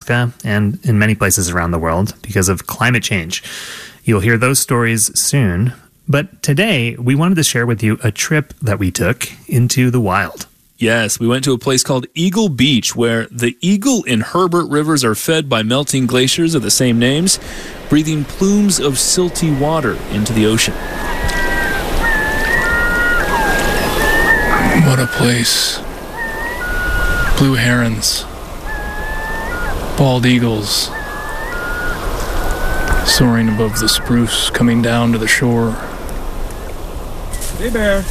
Alaska and in many places around the world because of climate change. You'll hear those stories soon. But today, we wanted to share with you a trip that we took into the wild. Yes, we went to a place called Eagle Beach, where the Eagle and Herbert rivers are fed by melting glaciers of the same names, breathing plumes of silty water into the ocean. What a place. Blue herons, bald eagles, soaring above the spruce, coming down to the shore. Hey, Bear.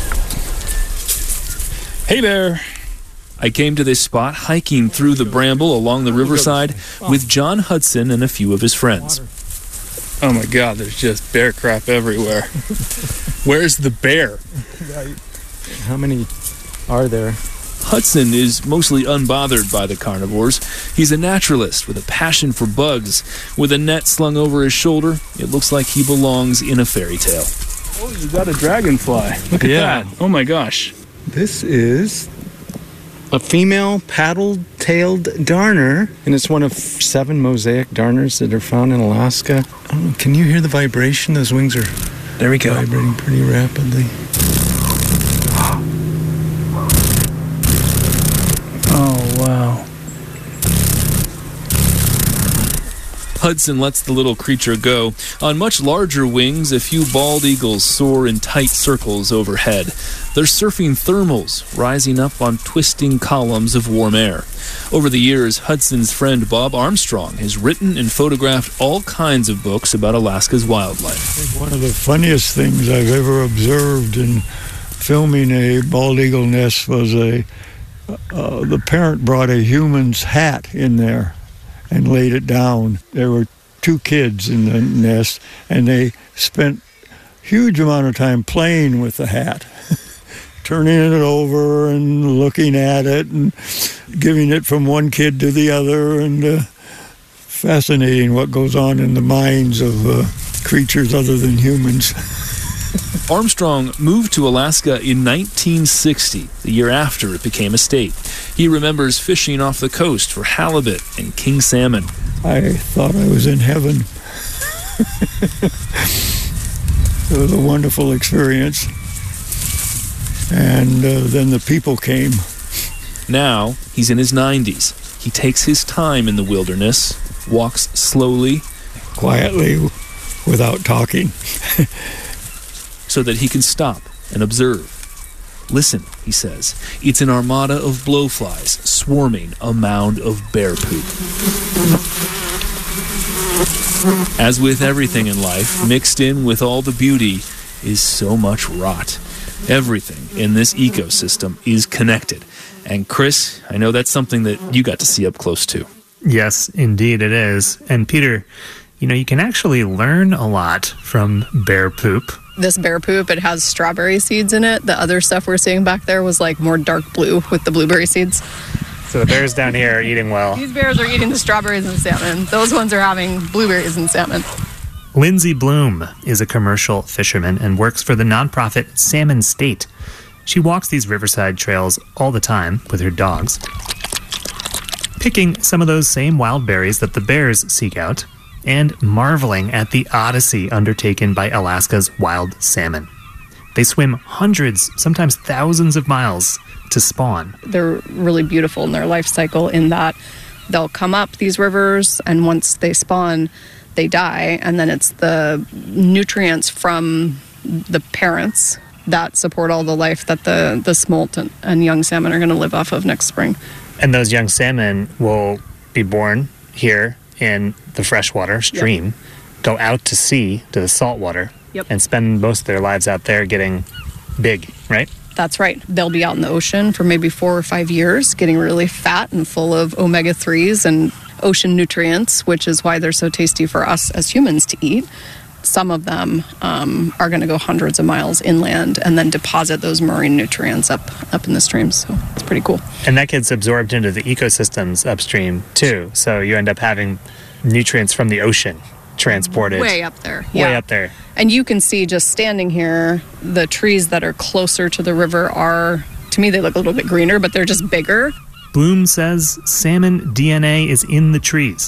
Hey, Bear. I came to this spot hiking through the bramble along the riverside with John Hudson and a few of his friends. Oh my God, there's just bear crap everywhere. Where's the bear? How many are there? Hudson is mostly unbothered by the carnivores. He's a naturalist with a passion for bugs. With a net slung over his shoulder, it looks like he belongs in a fairy tale. Oh, you got a dragonfly. Look at that. Oh my gosh. This is a female paddle-tailed darner, and it's one of 7 mosaic darners that are found in Alaska. Oh, can you hear the vibration? Those wings are There we go. vibrating pretty rapidly. Oh, wow. Hudson lets the little creature go. On much larger wings, a few bald eagles soar in tight circles overhead. They're surfing thermals, rising up on twisting columns of warm air. Over the years, Hudson's friend Bob Armstrong has written and photographed all kinds of books about Alaska's wildlife. I think one of the funniest things I've ever observed in filming a bald eagle nest was the parent brought a human's hat in there and laid it down. There were 2 kids in the nest, and they spent a huge amount of time playing with the hat, turning it over and looking at it and giving it from one kid to the other, and fascinating what goes on in the minds of creatures other than humans. Armstrong moved to Alaska in 1960, the year after it became a state. He remembers fishing off the coast for halibut and king salmon. I thought I was in heaven. It was a wonderful experience. And then the people came. Now, he's in his 90s. He takes his time in the wilderness, walks slowly, Quietly, without talking. so that he can stop and observe. Listen, he says, it's an armada of blowflies swarming a mound of bear poop. As with everything in life, mixed in with all the beauty is so much rot. Everything in this ecosystem is connected. And Chris, I know that's something that you got to see up close too. Yes, indeed it is. And Peter, you can actually learn a lot from bear poop. This bear poop, it has strawberry seeds in it. The other stuff we're seeing back there was like more dark blue with the blueberry seeds. So the bears down here are eating well. These bears are eating the strawberries and salmon. Those ones are having blueberries and salmon. Lindsay Bloom is a commercial fisherman and works for the nonprofit Salmon State. She walks these riverside trails all the time with her dogs, picking some of those same wild berries that the bears seek out, and marveling at the odyssey undertaken by Alaska's wild salmon. They swim hundreds, sometimes thousands of miles to spawn. They're really beautiful in their life cycle in that they'll come up these rivers, and once they spawn, they die, and then it's the nutrients from the parents that support all the life that the smolt and young salmon are going to live off of next spring. And those young salmon will be born here in the freshwater stream, Yep. go out to sea, to the saltwater, Yep. and spend most of their lives out there getting big, right? That's right. They'll be out in the ocean for maybe 4 or 5 years, getting really fat and full of omega-3s and ocean nutrients, which is why they're so tasty for us as humans to eat. Some of them are going to go hundreds of miles inland and then deposit those marine nutrients up in the streams. So it's pretty cool. And that gets absorbed into the ecosystems upstream, too. So you end up having nutrients from the ocean transported. Way up there. Way up there. And you can see just standing here, the trees that are closer to the river are, to me, they look a little bit greener, but they're just bigger. Bloom says salmon DNA is in the trees.